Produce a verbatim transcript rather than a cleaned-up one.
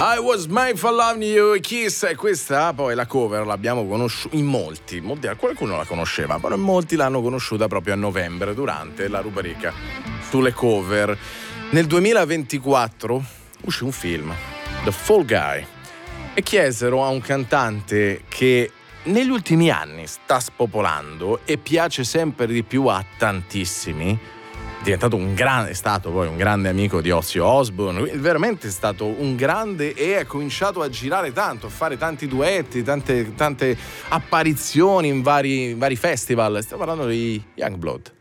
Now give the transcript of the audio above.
I Was Made for Loving You, Kiss. E questa poi la cover l'abbiamo conosciuta in molti, molti, qualcuno la conosceva, però in molti l'hanno conosciuta proprio a novembre durante la rubrica sulle cover. Nel duemilaventiquattro uscì un film, The Fall Guy, e chiesero a un cantante che negli ultimi anni sta spopolando e piace sempre di più a tantissimi, è diventato un grande, è stato poi un grande amico di Ozzy Osbourne, veramente è stato un grande, e ha cominciato a girare tanto, a fare tanti duetti, tante, tante apparizioni in vari, vari festival. Stiamo parlando di Youngblood.